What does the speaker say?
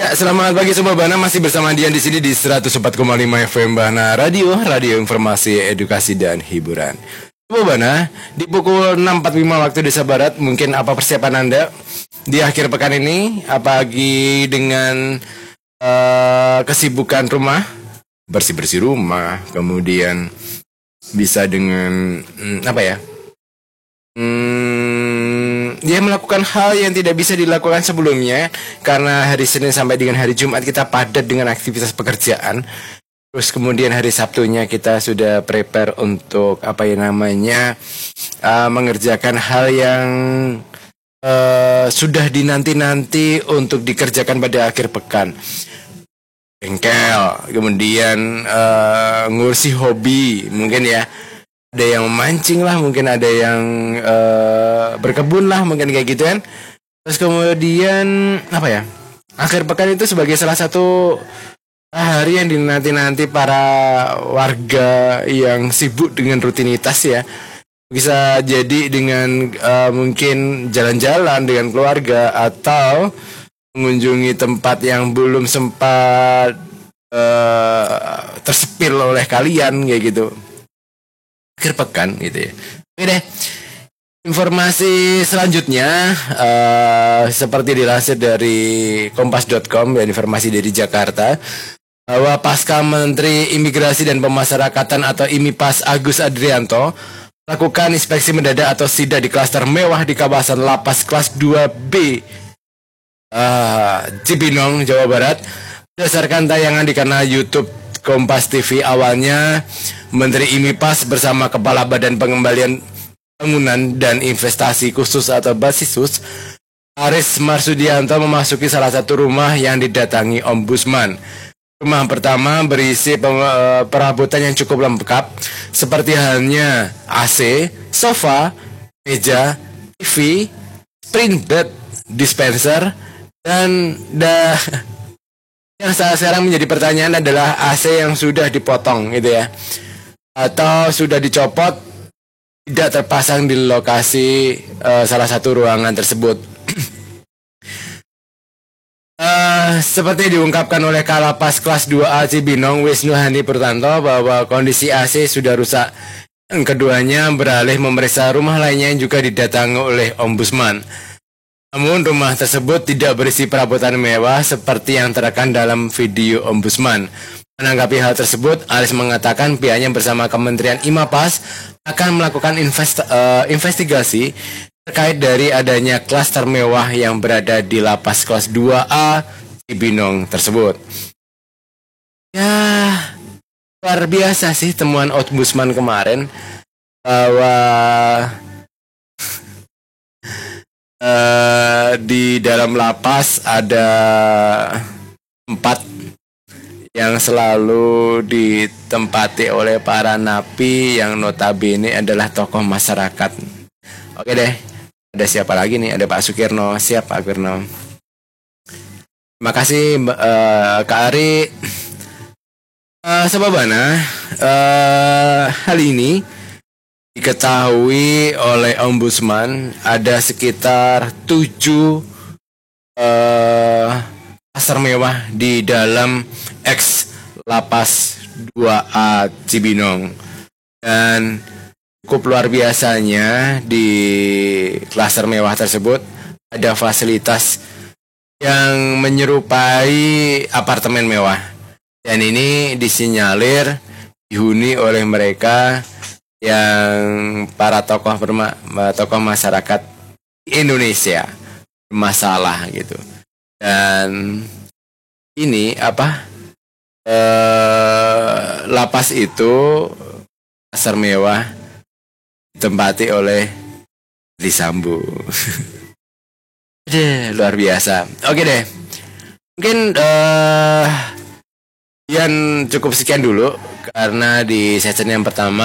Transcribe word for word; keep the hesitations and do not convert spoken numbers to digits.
Ya, selamat pagi Sobat Bana, masih bersama Dian di sini di seratus empat koma lima F M Bana Radio, radio informasi, edukasi dan hiburan. Sobat Bana, di pukul enam empat puluh lima waktu Indonesia Barat, mungkin apa persiapan Anda di akhir pekan ini? Apalagi dengan uh, kesibukan rumah, bersih-bersih rumah, kemudian bisa dengan hmm, apa ya? Hmm, dia melakukan hal yang tidak bisa dilakukan sebelumnya karena hari Senin sampai dengan hari Jumat kita padat dengan aktivitas pekerjaan. Terus kemudian hari Sabtunya kita sudah prepare untuk apa ya namanya uh, mengerjakan hal yang uh, sudah dinanti-nanti untuk dikerjakan pada akhir pekan. Bengkel, kemudian uh, ngurusi hobi mungkin ya. Ada yang memancing lah, mungkin ada yang uh, berkebun lah, mungkin kayak gitu kan. Terus kemudian apa ya? Akhir pekan itu sebagai salah satu hari yang dinanti-nanti para warga yang sibuk dengan rutinitas ya. Bisa jadi dengan uh, mungkin jalan-jalan dengan keluarga atau mengunjungi tempat yang belum sempat uh, tersepil oleh kalian kayak gitu. Akhir pekan gitu ya. Oke deh. Informasi selanjutnya uh, seperti dilansir dari kompas dot com dan informasi dari Jakarta bahwa pasca Menteri Imigrasi dan Pemasyarakatan atau IMIPAS Agus Adrianto melakukan inspeksi mendadak atau sidak di klaster mewah di kawasan Lapas Kelas dua B uh, Cibinong, Jawa Barat. Berdasarkan tayangan di kanal YouTube Kompas T V, awalnya Menteri IMIPAS bersama Kepala Badan Pengembalian Bangunan dan Investasi Khusus atau Basisus, Aris Marsudianto, memasuki salah satu rumah yang didatangi Ombudsman. Rumah pertama berisi perabotan yang cukup lengkap, seperti halnya A C, sofa, meja, T V, spring bed, dispenser, dan dah. Yang sekarang menjadi pertanyaan adalah A C yang sudah dipotong gitu ya, atau sudah dicopot, tidak terpasang di lokasi uh, salah satu ruangan tersebut. uh, seperti diungkapkan oleh Kalapas Kelas dua A Cibinong, Wisnu Hani Purtanto, bahwa kondisi A C sudah rusak. Yang keduanya beralih memeriksa rumah lainnya yang juga didatangi oleh Ombudsman. Namun rumah tersebut tidak berisi perabotan mewah seperti yang terekam dalam video Ombudsman. Menanggapi hal tersebut, Aris mengatakan pihaknya bersama Kementerian IMAPAS akan melakukan invest, uh, investigasi terkait dari adanya klaster mewah yang berada di Lapas Kelas dua A Cibinong tersebut. Ya, luar biasa sih temuan Ombudsman kemarin bahwa Uh, di dalam lapas ada tempat yang selalu ditempati oleh para napi yang notabene adalah tokoh masyarakat. Oke deh, ada siapa lagi nih? Ada Pak Sukirno. Siap Pak Sukirno. Terima kasih uh, Kak Ari. uh, Sobat Bana, uh, hal ini diketahui oleh Ombudsman ada sekitar tujuh uh, pasar mewah di dalam ex Lapas dua A Cibinong, dan cukup luar biasanya di klaster mewah tersebut ada fasilitas yang menyerupai apartemen mewah, dan ini disinyalir dihuni oleh mereka yang para tokoh berma, tokoh masyarakat Indonesia bermasalah gitu. Dan ini apa eh, lapas itu pasar mewah ditempati oleh Ferdy Sambo. Deh, luar biasa. Oke deh, mungkin eh, Yan cukup sekian dulu karena di session yang pertama